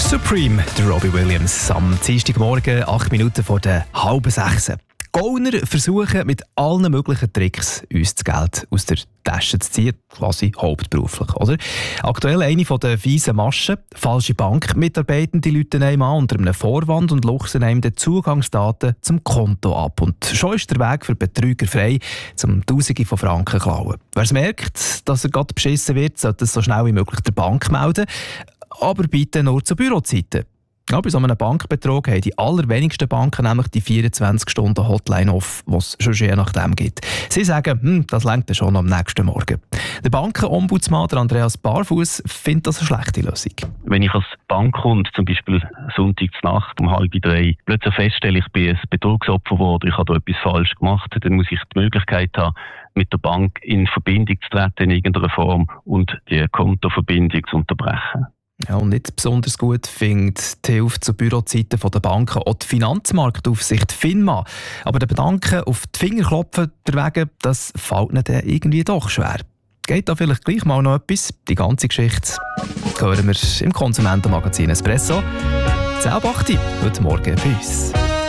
Supreme, der Robbie Williams. Am Dienstagmorgen, 8 Minuten vor der 5:30. Gauner versuchen mit allen möglichen Tricks, uns das Geld aus der Tasche zu ziehen, quasi hauptberuflich. Oder? Aktuell eine der fiesen Maschen. Falsche Bankmitarbeitende rufen einem an unter einem Vorwand und luchsen einem die Zugangsdaten zum Konto ab. Und schon ist der Weg für Betrüger frei, um Tausende von Franken zu klauen. Wer es merkt, dass er gerade beschissen wird, sollte es so schnell wie möglich der Bank melden. Aber bitte nur zu Bürozeiten. Ja, bei so einem Bankbetrug haben die allerwenigsten Banken nämlich die 24-Stunden-Hotline off, die es schon je nachdem gibt. Sie sagen, das reicht schon am nächsten Morgen. Der Bankenombudsmann Andreas Barfuß findet das eine schlechte Lösung. Wenn ich als Bankkunde zum Beispiel Sonntagsnacht um 2:30 plötzlich feststelle, ich bin ein Betrugsopfer geworden, ich habe da etwas falsch gemacht, dann muss ich die Möglichkeit haben, mit der Bank in Verbindung zu treten in irgendeiner Form und die Kontoverbindung zu unterbrechen. Ja, und nicht besonders gut findet die Hilfe zu Bürozeiten der Banken auch die Finanzmarktaufsicht FINMA. Aber den Banken auf die Finger klopfen derwegen, das fällt ihnen dann irgendwie doch schwer. Geht da vielleicht gleich mal noch etwas? Die ganze Geschichte hören wir im Konsumentenmagazin Espresso. 10:08 heute Morgen bei uns.